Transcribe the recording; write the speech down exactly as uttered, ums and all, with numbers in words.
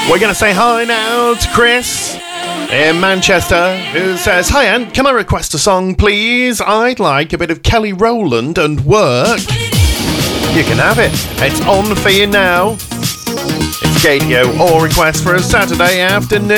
We're going to say hi now to Chris in Manchester, who says, "Hi, Ant, can I request a song, please? I'd like a bit of Kelly Rowland and Work." You can have it. It's on for you now. It's Gadio, or request for a Saturday afternoon.